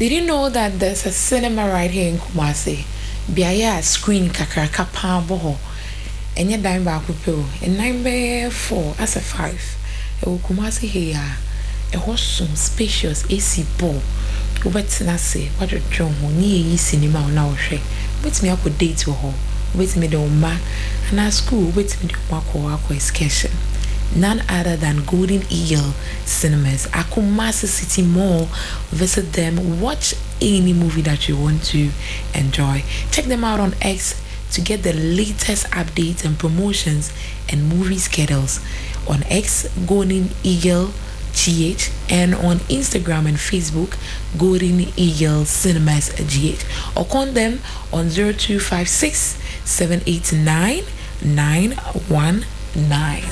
Did you know that there's a cinema right here in Kumasi? Biaya screen kakraka pambo. Enya dime back with and 9 4 as a 5. E wo Kumasi here. A wholesome, spacious AC ball. Ubetina say, what a drum ho ni cinema on our share. Wait me up with date to ho. Wait me the ma and our school wait me the wako excursion. None other than Golden Eagle Cinemas at Kumasi City Mall. Visit them, watch any movie that you want to enjoy. Check them out on X to get the latest updates and promotions and movie schedules. On X, Golden Eagle GH, and on Instagram and Facebook, Golden Eagle Cinemas GH. Or call them on 0256 789 919.